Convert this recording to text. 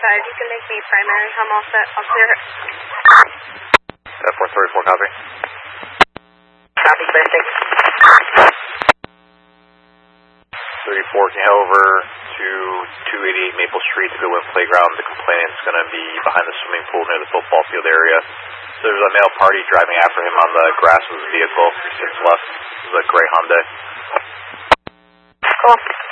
side. You can make me primary. I'm all set. I'll clear it. 434, copy. Copy, clear, thank you. 34, can you head over to 288 Maple Street to Goodwin Playground? The complainant's going to be behind the swimming pool near the football field area. So there's a male party driving after him on the grass of his vehicle. He sits left. This is a gray Hyundai. Cool.